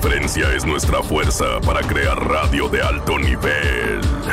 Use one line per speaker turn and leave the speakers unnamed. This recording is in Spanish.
diferencia es nuestra fuerza para crear radio de alto nivel.